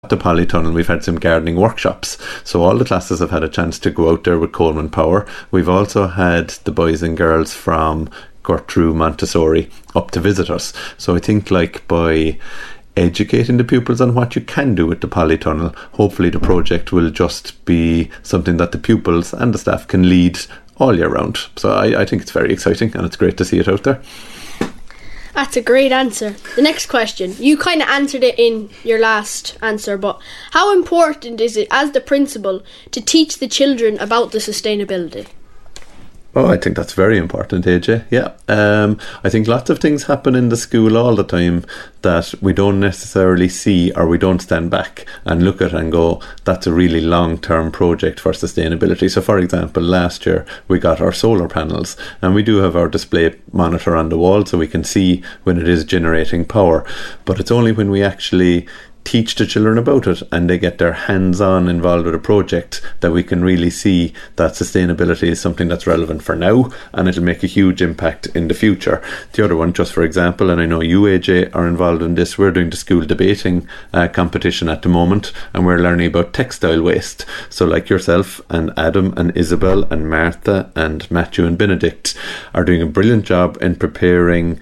the Polytunnel, we've had some gardening workshops. So all the classes have had a chance to go out there with Coleman Power. We've also had the boys and girls from Gertrude Montessori up to visit us. So I think by educating the pupils on what you can do with the Polytunnel, hopefully the project will just be something that the pupils and the staff can lead all year round. So I think it's very exciting, and it's great to see it out there. That's a great answer. The next question, you kind of answered it in your last answer, but how important is it as the principal to teach the children about the sustainability? Oh, I think that's very important, AJ. Yeah. I think lots of things happen in the school all the time that we don't necessarily see, or we don't stand back and look at and go, that's a really long-term project for sustainability. So, for example, last year we got our solar panels, and we do have our display monitor on the wall so we can see when it is generating power. But it's only when we actually teach the children about it and they get their hands-on involved with a project that we can really see that sustainability is something that's relevant for now, and it'll make a huge impact in the future. The other one, just for example, and I know you, AJ, are involved in this, we're doing the school debating competition at the moment, and we're learning about textile waste. So like yourself and Adam and Isabel and Martha and Matthew and Benedict are doing a brilliant job in preparing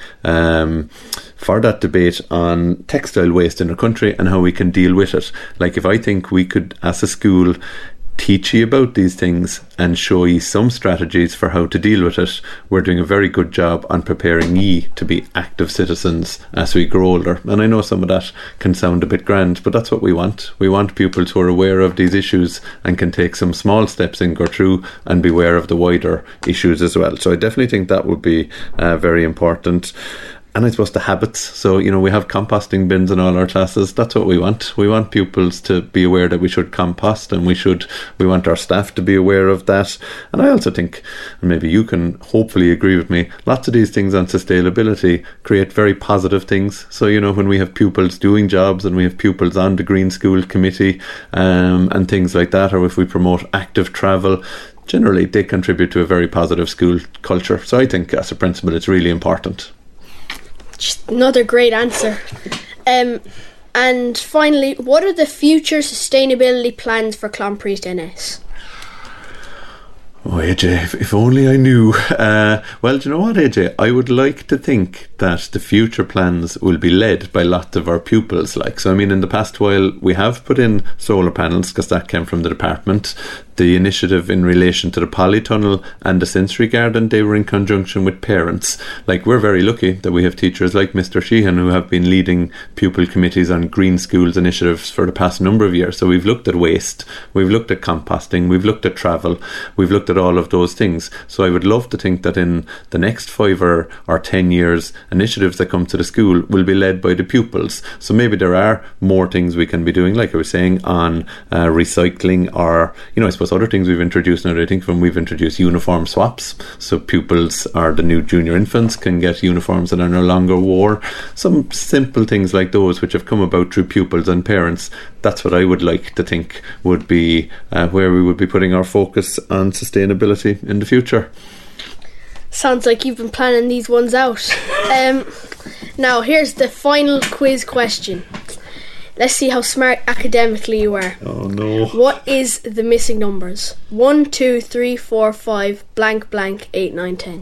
for that debate on textile waste in our country and how we can deal with it. Like, if I think we could, as a school, teach you about these things and show you some strategies for how to deal with it, we're doing a very good job on preparing ye to be active citizens as we grow older. And I know some of that can sound a bit grand, but that's what we want. We want pupils who are aware of these issues and can take some small steps and go through and be aware of the wider issues as well. So I definitely think that would be very important. And I suppose the habits. So, we have composting bins in all our classes. That's what we want. We want pupils to be aware that we should compost, and we want our staff to be aware of that. And I also think, and maybe you can hopefully agree with me, lots of these things on sustainability create very positive things. So, when we have pupils doing jobs and we have pupils on the Green School Committee and things like that, or if we promote active travel, generally they contribute to a very positive school culture. So I think as a principal it's really important. Just another great answer. And finally, what are the future sustainability plans for Clonpriest NS? Oh, AJ, if only I knew. Well, do you know what, AJ? I would like to think that the future plans will be led by lots of our pupils. So, in the past while, we have put in solar panels because that came from the department. The initiative in relation to the Polytunnel and the sensory garden, they were in conjunction with parents. We're very lucky that we have teachers like Mr. Sheehan who have been leading pupil committees on Green Schools initiatives for the past number of years. So we've looked at waste, we've looked at composting, we've looked at travel, we've looked at all of those things. So I would love to think that in the next 5 or 10 years, initiatives that come to the school will be led by the pupils. So maybe there are more things we can be doing, like I was saying, on recycling, or, I suppose other things we've introduced now. I think we've introduced uniform swaps, so pupils or the new junior infants can get uniforms that are no longer wore. Some simple things like those which have come about through pupils and parents. That's what I would like to think would be where we would be putting our focus on sustainability in the future. Sounds like you've been planning these ones out. Now here's the final quiz question. Let's see how smart academically you are. Oh no. What is the missing numbers? 1, 2, 3, 4, 5, blank, blank, 8, 9, 10.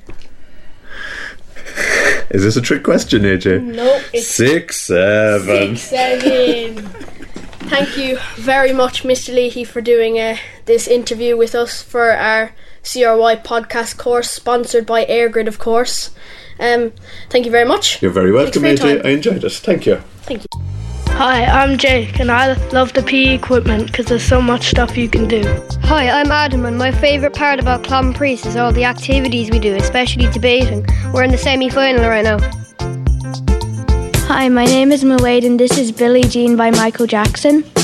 Is this a trick question, AJ? No, it's 6, 7. 6, 7. Thank you very much, Mr. Leahy, for doing this interview with us for our CRY podcast course, sponsored by AirGrid, of course. Thank you very much. You're very welcome, AJ. I enjoyed it. Thank you. Thank you. Hi, I'm Jake and I love the PE equipment because there's so much stuff you can do. Hi, I'm Adam and my favourite part about Clonpriest is all the activities we do, especially debating. We're in the semi-final right now. Hi, my name is Mawade and this is Billie Jean by Michael Jackson.